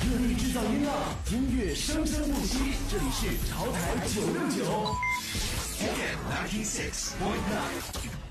热力制造音浪，音乐生生不息。这里是潮台969 ，FM 96.9。